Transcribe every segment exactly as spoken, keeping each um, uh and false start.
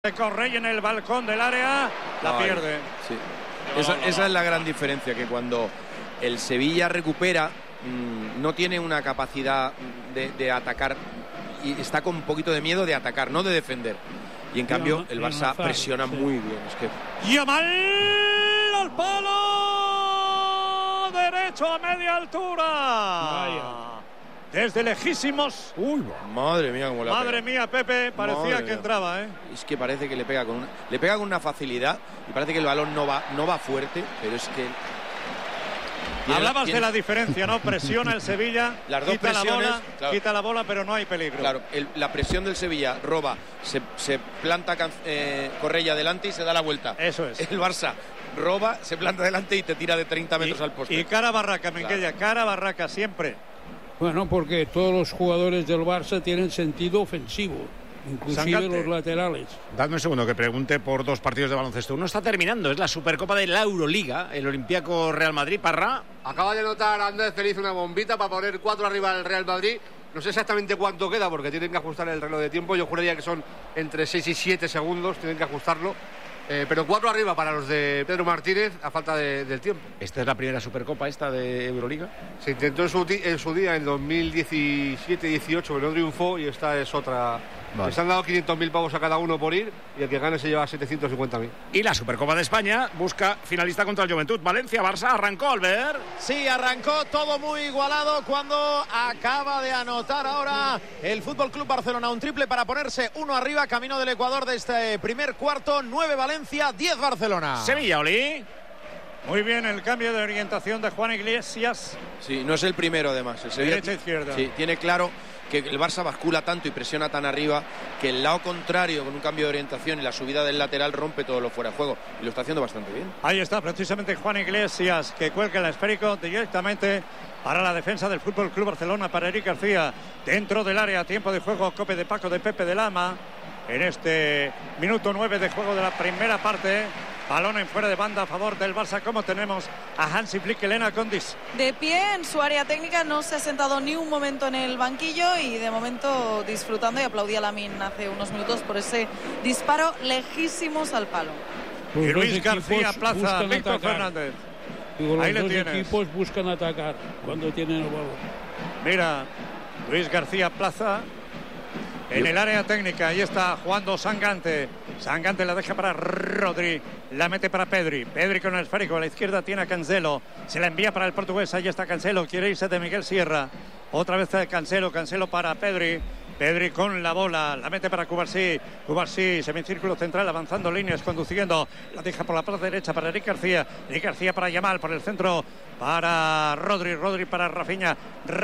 Correy en el balcón del área, la Ay, pierde. Sí. Esa, esa es la gran diferencia, que cuando el Sevilla recupera, mmm, no tiene una capacidad de, de atacar y está con un poquito de miedo de atacar, no de defender. Y en cambio el Barça presiona muy bien. Es que... Yamal al palo derecho a media altura. Vaya. Desde lejísimos. Uy, madre mía, cómo le Madre mía, Pepe, parecía madre que mía. entraba, ¿eh? Es que parece que le pega con una, le pega con una facilidad y parece que el balón no va, no va fuerte, pero es que... Hablabas tiene... de la diferencia, ¿no? Presiona el Sevilla, las dos quita presiones, la bola, claro. quita la bola, pero no hay peligro. Claro, el, la presión del Sevilla roba, se, se planta eh, Correia adelante y se da la vuelta. Eso es. El Barça roba, se planta adelante y te tira de treinta metros y, al poste. Y cara barraca, Menquella, claro. Cara barraca siempre. Bueno, porque todos los jugadores del Barça tienen sentido ofensivo, inclusive Sangante. Los laterales. Dadme un segundo que pregunte por dos partidos de baloncesto. Uno está terminando, es la Supercopa de la Euroliga, el Olympiacos Real Madrid. Parra. Acaba de anotar Andrés Feliz una bombita para poner cuatro arriba al Real Madrid. No sé exactamente cuánto queda porque tienen que ajustar el reloj de tiempo. Yo juraría que son entre seis y siete segundos, tienen que ajustarlo. Eh, pero cuatro arriba para los de Pedro Martínez a falta de, del tiempo. ¿Esta es la primera Supercopa esta de Euroliga? Se intentó en su, en su día en dos mil diecisiete dieciocho, pero no triunfó, y esta es otra. Vale. Les han dado quinientos mil pavos a cada uno por ir y el que gane se lleva setecientos cincuenta mil. Y la Supercopa de España busca finalista contra el Juventud. Valencia, Barça, arrancó Albert. Sí, arrancó todo muy igualado cuando acaba de anotar ahora el F C Barcelona un triple para ponerse uno arriba, camino del Ecuador de este primer cuarto. Nueve Valencia, diez Barcelona. Sevilla, Oli. Muy bien el cambio de orientación de Juan Iglesias. Sí, no es el primero además. El Sevilla, derecha izquierda. Sí, tiene claro que el Barça bascula tanto y presiona tan arriba que el lado contrario, con un cambio de orientación y la subida del lateral, rompe todo lo fuera de juego, y lo está haciendo bastante bien. Ahí está precisamente Juan Iglesias, que cuelga el esférico directamente para la defensa del F C Barcelona, para Eric García, dentro del área. Tiempo de juego, cope de Paco de Pepe de Lama en este minuto nueve de juego de la primera parte. Balón en fuera de banda a favor del Barça. ¿Cómo tenemos a Hansi Flick, Elena Condis? De pie en su área técnica, no se ha sentado ni un momento en el banquillo y de momento disfrutando, y aplaudía a Lamin hace unos minutos por ese disparo lejísimos al palo. Pues y Luis García Plaza, Víctor Fernández. Digo, los ahí le dos tienes. Equipos buscan atacar cuando tienen el balón. Mira, Luis García Plaza en el área técnica. Ahí está jugando Sangante. Sangante la deja para Rodri. La mete para Pedri. Pedri con el esférico. A la izquierda tiene a Cancelo. Se la envía para el portugués. Ahí está Cancelo. Quiere irse de Miguel Sierra. Otra vez Cancelo. Cancelo para Pedri. Pedri con la bola. La mete para Cubarsí. Cubarsí, semicírculo central, avanzando líneas, conduciendo. La deja por la parte derecha para Eric García. Eric García para Yamal. Por el centro para Rodri. Rodri para Rafinha.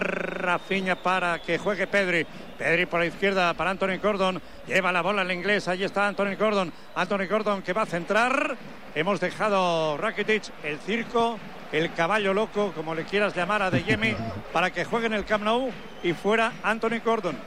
Rafinha para que juegue Pedri. Pedri por la izquierda para Anthony Gordon. Lleva la bola el inglés. Ahí está Anthony Gordon. Anthony Gordon que va a centrar. Hemos dejado Rakitic, el circo, el caballo loco, como le quieras llamar, a De Jemi, para que juegue en el Camp Nou, y fuera Anthony Gordon.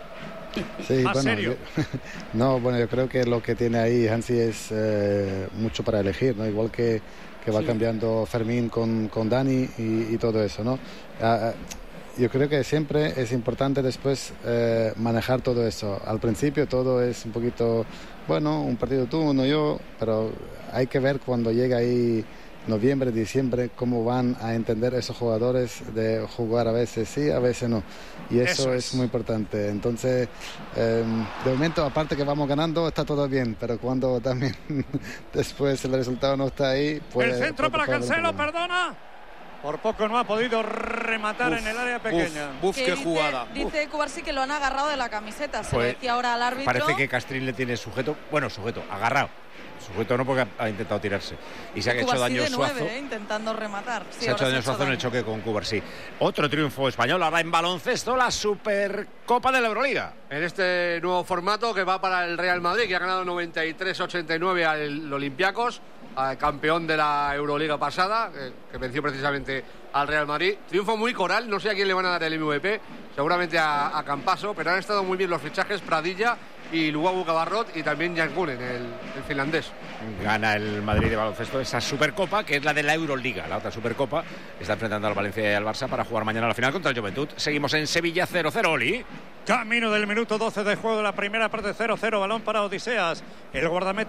Sí, ¿Más bueno, serio? Yo, no, bueno, yo creo que lo que tiene ahí Hansi es eh, mucho para elegir, ¿no? Igual que, que va sí. cambiando Fermín con, con Dani y, y todo eso, ¿no? Uh, Yo creo que siempre es importante después eh, manejar todo eso. Al principio todo es un poquito, bueno, un partido tú, uno yo, pero hay que ver cuando llega ahí noviembre, diciembre, cómo van a entender esos jugadores de jugar a veces sí, a veces no. Y eso, eso es. es muy importante. Entonces, eh, de momento, aparte que vamos ganando, está todo bien, pero cuando también después el resultado no está ahí... Puede, el centro puede para Cancelo, perdona. Por poco no ha podido rematar uf, en el área pequeña. Uf, uf qué dice, jugada. Dice Cubarsí que lo han agarrado de la camiseta. Se pues, le decía ahora al árbitro. Parece que Castrín le tiene sujeto. Bueno, sujeto, agarrado. Sujeto no, porque ha, ha intentado tirarse. Y se ha hecho daño de nueve, Suazo. Eh, intentando rematar. Sí, se ha hecho daño Suazo en el choque con Cubarsí. Otro triunfo español ahora en baloncesto, la Supercopa de la Euroliga. En este nuevo formato que va para el Real Madrid, que ha ganado noventa y tres ochenta y nueve al Olympiacos, al campeón de la Euroliga pasada, que, que venció precisamente al Real Madrid. Triunfo muy coral, no sé a quién le van a dar el M V P, seguramente a, a Campaso, pero han estado muy bien los fichajes, Pradilla y Luagu Cabarrot, y también Jan Kunen, el, el finlandés. Gana el Madrid de baloncesto esa Supercopa, que es la de la Euroliga, la otra Supercopa. Está enfrentando al Valencia y al Barça para jugar mañana la final contra el Juventud. Seguimos en Sevilla cero cero, Oli. Camino del minuto doce de juego de la primera parte, cero cero, balón para Odiseas. El guardameta